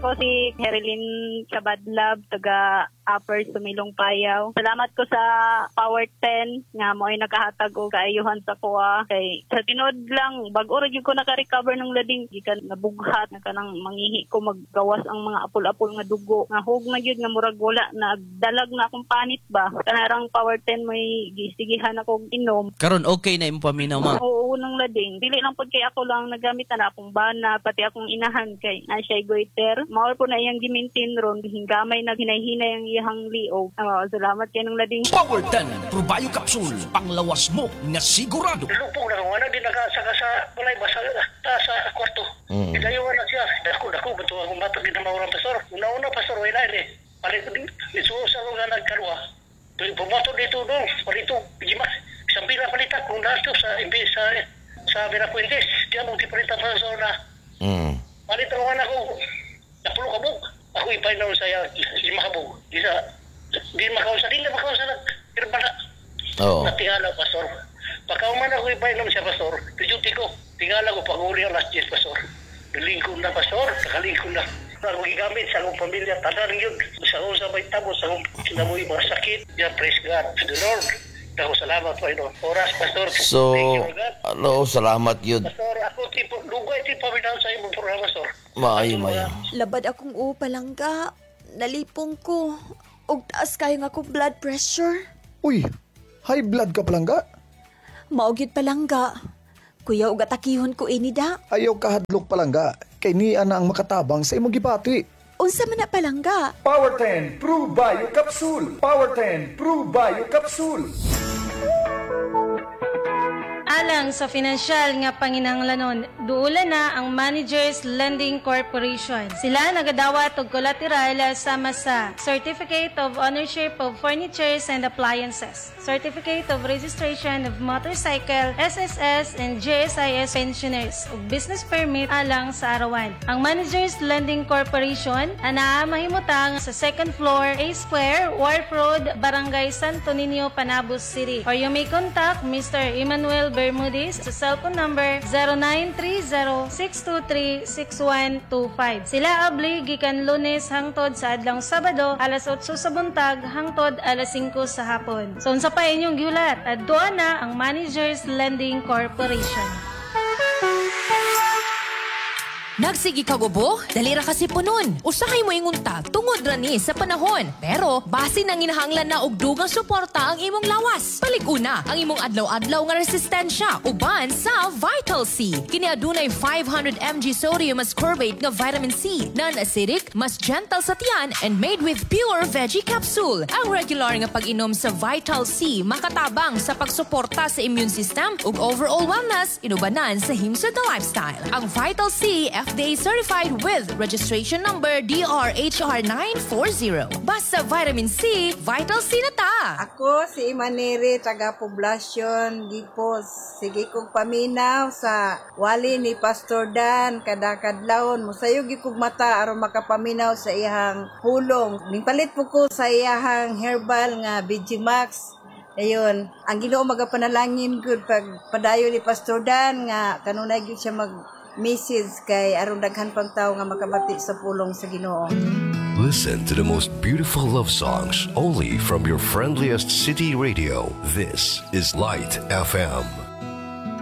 Ako si Herilyn Cabadlab, taga Upper Sumilong Payaw. Salamat ko sa Power 10 nga mo ay nakahatag og kaayuhan sa kuha. Kay sa tinod lang, bago ra gyud ko naka-recover ng lading, gikan nabughat na kanang mangihi ko maggawas ang mga apol-apol nga dugo. Nga hug na gyud nga murag wala nagdalag na akong panit ba. Kanarang Power 10 may gisigihan ako inom. Karon okay na imong paminaw, ma'am? Oo, unang lading. Dili lang pod kay ako lang nagamit na akong bana, pati akong inahan kay na siya'y goiter. Mawal po na iyang gimintin ron, hinggamay na hinay-hinay ang iyang liog. Salamat kayo ng lading. Power 10 Pro-Bio Capsule, panglawas mo nga sigurado. Lupong na wala din nakasaka sa balay basa sa kwarto. Idayuan na siya. Dako, bato akong bato din na maurang pastor. Una-una pastor, wala eh. Palit din, isuusa ko nga nagkarwa. Pumato dito doon, palito, pijimas. Isang pila palita, kung nato sa Verafuentes, diyan mong tipalita pa sa una. Palit ang mga ako, napulo kabog. Ako ipay na sa 5 kabog. Di makausa, di na makausa nagpirma na. Natingala, pastor. Pagkauman ako ipay na siya, pastor. Tujuti ko, tingala ko pag-uli ang last year, pastor. Nalingkod na, pastor. Nakalingkod na. Ako gigamit sa akong pamilya, tanan yun. Sa akong sabay tabo, sa akong sinamoy mga sakit. Yeah, praise God to the Lord. Ako salamat po ino. Oras, pastor. So, salamat yun. Pastor, ako tipo, lugay tipo binaw sa imong programa, pastor. Maayo. Labad akong palangga. Nalipong ko. Og taas kayo nga akong blood pressure. Uy, high blood ka palangga? Maugit palangga. Kuya, og atakihon ko inida. Ayaw kahadlok palangga. Kay niya na ang makatabang sa imong gibati. Unsa man na palangga? Power 10 Pro-Bio Capsule. Power 10 Pro-Bio Capsule. Alang sa financial nga panginahanglanon, duula na ang Managers Lending Corporation. Sila nagadawat og collateral sama sa Certificate of Ownership of Furnitures and Appliances, Certificate of Registration of Motorcycle, SSS and GSIS Pensioners ug Business Permit alang sa arawan. Ang Managers Lending Corporation ana mahimutang sa 2nd floor, A Square, Wharf Road, Barangay Santo Niño, Panabos City. Or you may contact Mr. Emmanuel Bermudez sa cellphone number 0930-623-6125. Sila abli gikan Lunes hangtod sa adlong Sabado alas 8 sa buntag hangtod alas 5 sa hapon. So unsa pa inyong giulat? Adto na ang Managers Lending Corporation. Nagsigi kagubo? Dali ra kasi punon. Usahay mo ingunta tungod ra ni sa panahon. Pero base nang inahanglan na og dugang suporta ang imong lawas. Palig-una ang imong adlaw-adlaw nga resistensya uban sa Vital C. Kini adunay 500 mg sodium ascorbate nga vitamin C, non-acidic, mas gentle sa tiyan and made with pure veggie capsule. Ang regular nga pag-inom sa Vital C makatabang sa pagsuporta sa immune system ug overall wellness inubanan sa himsa the lifestyle. Ang Vital C FDA certified with registration number DRHR940. Basta vitamin C, Vital C na ta. Ako si Imanere, taga Poblacion, Gipos. Sige kong paminaw sa wali ni Pastor Dan, kadakadlawon. Musayog ikog mata aron makapaminaw sa iyang hulong. Ningpalit po ko sa iyang herbal nga Vigimax. Ayun, ang Ginoo magapanalangin gud pag padayon ni Pastor Dan nga kanunay gyud siya message kay aron daghan pang tawo nga makabati sa pulong sa Ginoo. Listen to the most beautiful love songs only from your friendliest city radio. This is Light FM.